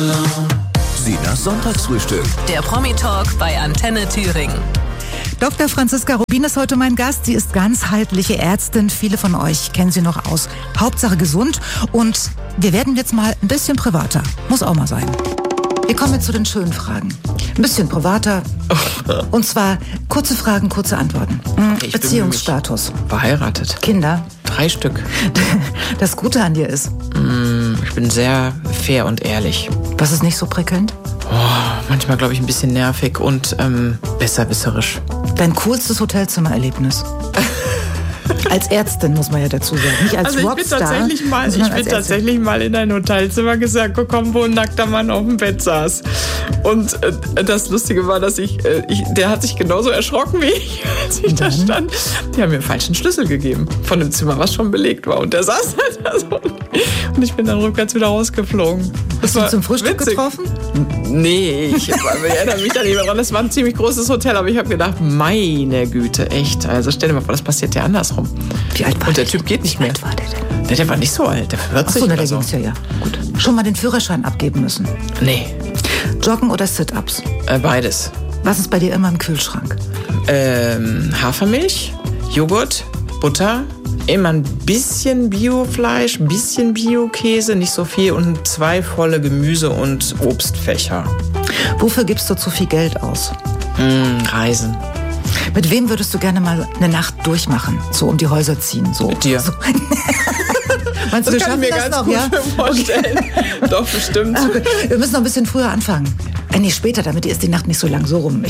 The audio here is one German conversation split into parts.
Sinas Sonntagsfrühstück. Der Promi-Talk bei Antenne Thüringen. Dr. Franziska Rubin ist heute mein Gast. Sie ist ganzheitliche Ärztin. Viele von euch kennen sie noch aus Hauptsache gesund. Und wir werden jetzt mal ein bisschen privater. Muss auch mal sein. Wir kommen jetzt zu den schönen Fragen. Ein bisschen privater. Und zwar kurze Fragen, kurze Antworten. Beziehungsstatus. Verheiratet. Kinder. 3 Stück. Das Gute an dir ist? Ich bin sehr fair und ehrlich. Was ist nicht so prickelnd? Manchmal, glaube ich, ein bisschen nervig und besserwisserisch. Dein coolstes Hotelzimmererlebnis? Als Ärztin muss man ja dazu sagen, nicht als Rockstar. Ich bin tatsächlich mal in ein Hotelzimmer gekommen, wo ein nackter Mann auf dem Bett saß. Und das Lustige war, dass der hat sich genauso erschrocken wie ich, als ich da stand. Die haben mir einen falschen Schlüssel gegeben von dem Zimmer, was schon belegt war. Und der saß halt da so. Und ich bin dann rückwärts wieder rausgeflogen. Hast du ihn zum Frühstück getroffen? Nee, ich erinnere mich da nicht mehr dran. Das war ein ziemlich großes Hotel, aber ich habe gedacht, meine Güte, echt. Also stell dir mal vor, das passiert ja andersrum. Wie alt war Und der Typ geht nicht mehr. Wie alt war der denn? Der war nicht so alt, der 40 oder oder so. Ging's ja. Gut. Schon mal den Führerschein abgeben müssen? Nee. Joggen oder Sit-Ups? Beides. Was ist bei dir immer im Kühlschrank? Hafermilch, Joghurt, Butter, immer ein bisschen Biofleisch, ein bisschen Biokäse, nicht so viel und 2 volle Gemüse- und Obstfächer. Wofür gibst du zu viel Geld aus? Reisen. Mit wem würdest du gerne mal eine Nacht durchmachen? So um die Häuser ziehen? So. Mit dir. So. Meinst du, Das kann ich mir ganz gut vorstellen. Okay. Doch, bestimmt. Okay. Wir müssen noch ein bisschen früher anfangen. Nee, später, damit ist die Nacht nicht so lang so rum.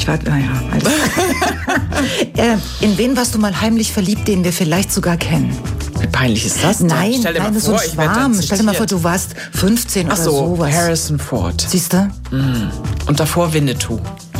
In wen warst du mal heimlich verliebt, den wir vielleicht sogar kennen? Wie peinlich ist das denn? Nein, Stell dir mal so ein vor, Schwarm. Stell dir mal vor, du warst 15 oder sowas. Harrison Ford. Siehst du? Und davor Winnetou.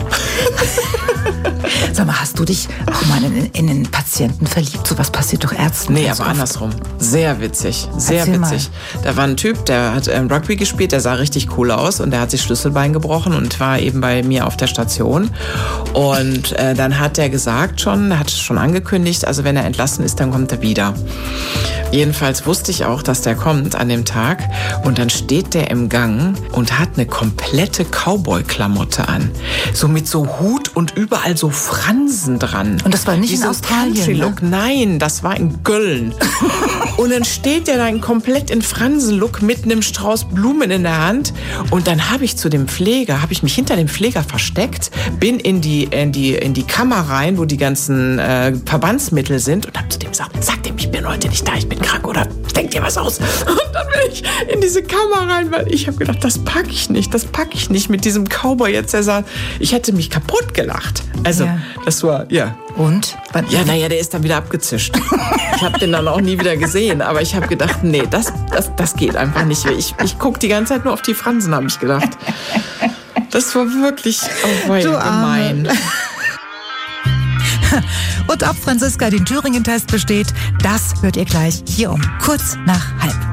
Sag mal, hast du dich auch mal in einen Patienten verliebt? So was passiert doch Ärzten. Nee, aber andersrum. Sehr witzig. Sehr Erzähl witzig. Da war ein Typ, der hat Rugby gespielt, der sah richtig cool aus und der hat sich Schlüsselbein gebrochen und war eben bei mir auf der Station. Und dann hat er gesagt hat schon angekündigt, also wenn er entlassen ist, dann kommt er wieder. Jedenfalls wusste ich auch, dass der kommt an dem Tag und dann steht der im Gang und hat eine komplette Cowboy-Klamotte an. So mit so Hut und überall so Fransen dran. Und das war nicht wie in so Australien, Country-Look. Ne? Nein, das war in Köln. Und dann steht der da komplett in Fransen-Look mit einem Strauß Blumen in der Hand. Und dann habe ich mich hinter dem Pfleger versteckt, bin in die Kammer rein, wo die ganzen Verbandsmittel sind und habe zu dem gesagt, sag dem, ich bin heute nicht da, ich bin krank oder denk dir was aus. Und dann bin ich in diese Kammer rein, weil ich habe gedacht, das packe ich nicht mit diesem Cowboy jetzt. Ich hätte mich kaputt gelacht. Also, das war, Und? Ja, der ist dann wieder abgezischt. Ich habe den dann auch nie wieder gesehen, aber ich habe gedacht, nee, das geht einfach nicht. Ich gucke die ganze Zeit nur auf die Fransen, habe ich gedacht. Das war wirklich gemein. Und ob Franziska den Thüringen-Test besteht, das hört ihr gleich hier um kurz nach 12:30.